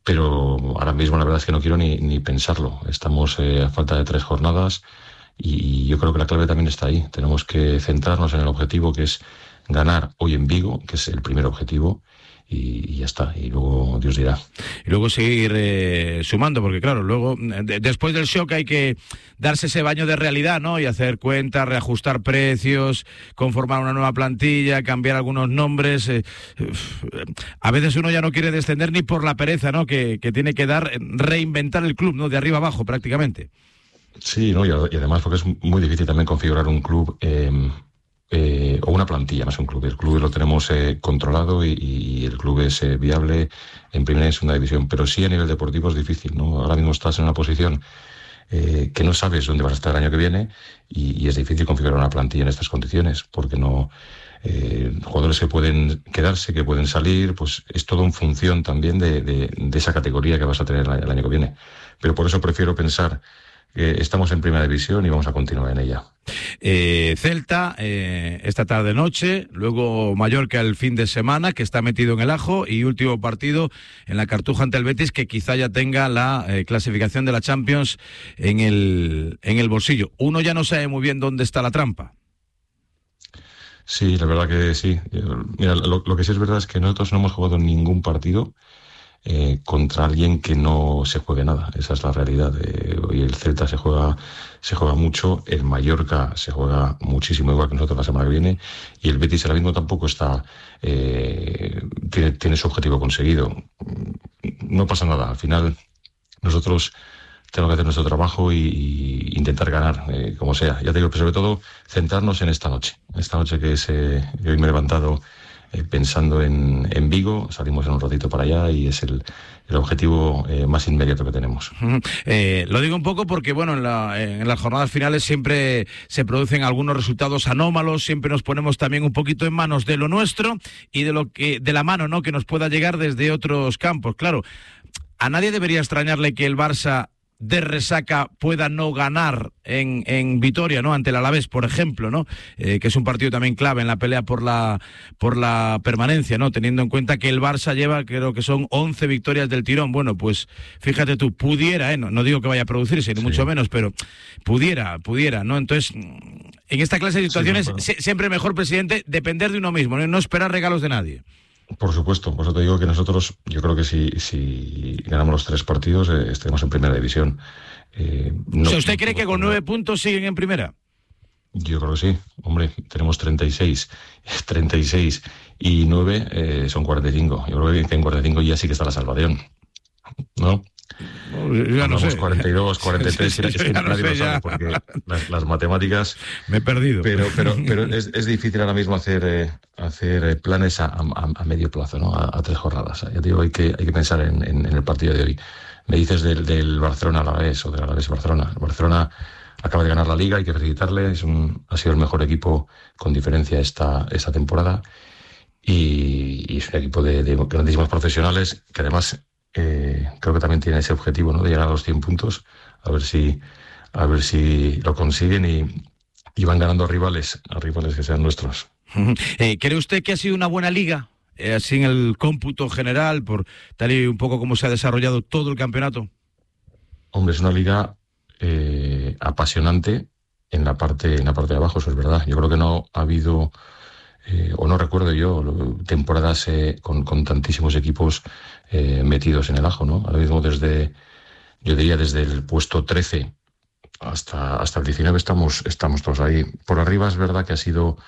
pero ahora mismo la verdad es que no quiero ni pensarlo. Estamos a falta de 3 jornadas y yo creo que la clave también está ahí. Tenemos que centrarnos en el objetivo, que es ganar hoy en Vigo, que es el primer objetivo, y ya está, y luego Dios dirá. Y luego seguir sumando, porque claro, luego después del shock hay que darse ese baño de realidad, ¿no? Y hacer cuentas, reajustar precios, conformar una nueva plantilla, cambiar algunos nombres. A veces uno ya no quiere descender ni por la pereza, ¿no? Que tiene que reinventar el club, ¿no? De arriba abajo, prácticamente. Sí, ¿no? Y además porque es muy difícil también configurar un club o una plantilla, más un club. El club lo tenemos controlado y el club es viable en primera y segunda división, pero sí a nivel deportivo es difícil, ¿no? Ahora mismo estás en una posición que no sabes dónde vas a estar el año que viene y es difícil configurar una plantilla en estas condiciones, porque no jugadores que pueden quedarse, que pueden salir, pues es todo en función también de esa categoría que vas a tener el año que viene. Pero por eso prefiero pensar que estamos en primera división y vamos a continuar en ella. Celta esta tarde-noche, luego Mallorca el fin de semana, que está metido en el ajo, y último partido en la Cartuja ante el Betis, que quizá ya tenga la clasificación de la Champions en el bolsillo. Uno ya no sabe muy bien dónde está la trampa. Sí, la verdad que sí. Mira, lo que sí es verdad es que nosotros no hemos jugado ningún partido contra alguien que no se juegue nada. Esa es la realidad. Hoy el Celta se juega mucho, el Mallorca se juega muchísimo, igual que nosotros la semana que viene, y el Betis ahora mismo tampoco está tiene su objetivo conseguido. No pasa nada, al final nosotros tenemos que hacer nuestro trabajo y intentar ganar como sea. Ya te digo, pero sobre todo centrarnos en esta noche que hoy me he levantado pensando en Vigo, salimos en un ratito para allá y es el objetivo más inmediato que tenemos. Lo digo un poco porque, bueno, en las jornadas finales siempre se producen algunos resultados anómalos, siempre nos ponemos también un poquito en manos de lo nuestro y de la mano, ¿no?, que nos pueda llegar desde otros campos. Claro, a nadie debería extrañarle que el Barça de resaca pueda no ganar en Vitoria, ¿no?, ante el Alavés, por ejemplo, ¿no?, que es un partido también clave en la pelea por la permanencia, ¿no?, teniendo en cuenta que el Barça lleva, creo que son 11 victorias del tirón. Bueno, pues fíjate tú, pudiera, no digo que vaya a producirse, ni mucho menos, pero pudiera, ¿no? Entonces, en esta clase de situaciones, siempre mejor, presidente, depender de uno mismo, ¿no?, y no esperar regalos de nadie. Por supuesto, por eso te digo que nosotros, yo creo que si ganamos los 3 partidos, estaremos en primera división. O sea, ¿usted cree que con 9 puntos siguen en primera? Yo creo que sí, hombre, tenemos 36 y 9 son 45. Yo creo que en 45 ya sí que está la salvación, ¿no? Ya no sé. 42, 43, sí, es que nadie lo sabe, porque las matemáticas... Me he perdido. Pero es difícil ahora mismo hacer planes a medio plazo, ¿no? A 3 jornadas. Ya te digo, hay que pensar en el partido de hoy. Me dices del Barcelona Alavés o del Alavés Barcelona. El Barcelona acaba de ganar la Liga, hay que felicitarle. Ha sido el mejor equipo con diferencia esta temporada. Y es un equipo de grandísimos profesionales que además... creo que también tiene ese objetivo, ¿no?, de llegar a los 100 puntos, a ver si lo consiguen y van ganando a rivales que sean nuestros. ¿Cree usted que ha sido una buena liga, así en el cómputo general, por tal y un poco como se ha desarrollado todo el campeonato? Hombre, es una liga apasionante en la parte de abajo, eso es verdad. Yo creo que no ha habido o no recuerdo yo temporadas con tantísimos equipos metidos en el ajo, ¿no? Ahora mismo desde el puesto 13 hasta el 19 estamos todos ahí. Por arriba es verdad que ha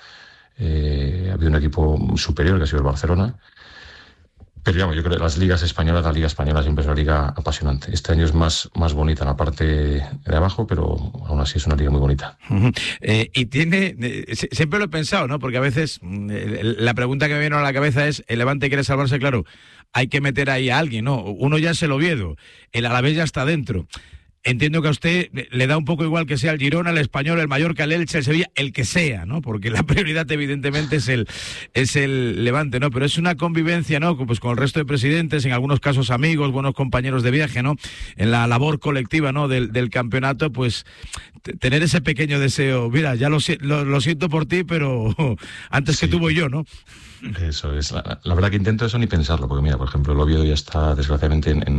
habido un equipo superior, que ha sido el Barcelona. Pero digamos, yo creo que la Liga Española siempre es una liga apasionante. Este año es más bonita en la parte de abajo, pero aún así es una liga muy bonita. Y siempre lo he pensado, ¿no? Porque a veces la pregunta que me viene a la cabeza es, el Levante quiere salvarse, claro, hay que meter ahí a alguien, ¿no? Uno ya es el Oviedo, el Alavés ya está dentro. Entiendo que a usted le da un poco igual que sea el Girona, el Español, el Mallorca, el Elche, el Sevilla, el que sea, ¿no? Porque la prioridad evidentemente es el Levante, ¿no? Pero es una convivencia, ¿no?, pues con el resto de presidentes, en algunos casos amigos, buenos compañeros de viaje, ¿no? En la labor colectiva, ¿no?, del campeonato, pues tener ese pequeño deseo, mira, ya lo siento por ti, pero antes que tú voy yo, ¿no? Eso es, la verdad que intento eso ni pensarlo, porque mira, por ejemplo, el Oviedo ya está desgraciadamente en